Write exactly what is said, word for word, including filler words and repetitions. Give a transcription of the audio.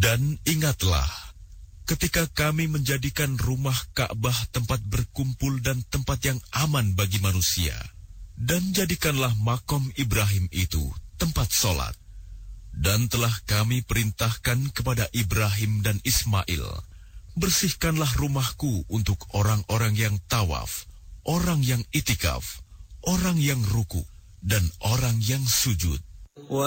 Dan ingatlah, ketika kami menjadikan rumah Ka'bah tempat berkumpul dan tempat yang aman bagi manusia, dan jadikanlah makom Ibrahim itu tempat solat. Dan telah kami perintahkan kepada Ibrahim dan Ismail, bersihkanlah rumahku untuk orang-orang yang tawaf, orang yang itikaf, orang yang ruku, dan orang yang sujud.